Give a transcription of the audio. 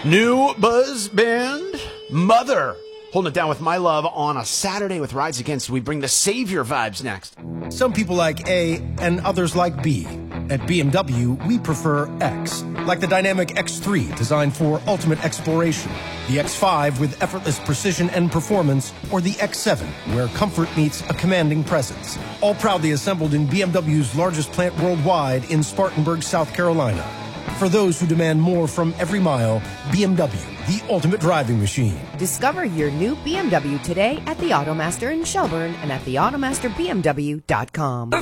New buzz band, Mother. Holding it down with My Love on a Saturday with Rides Against. We bring the Savior vibes next. Some people like A and others like B. At BMW, we prefer X, like the dynamic X3 designed for ultimate exploration, the X5 with effortless precision and performance, or the X7 where comfort meets a commanding presence. All proudly assembled in BMW's largest plant worldwide in Spartanburg, South Carolina. For those who demand more from every mile, BMW, the ultimate driving machine. Discover your new BMW today at the Automaster in Shelburne and at theautomasterbmw.com.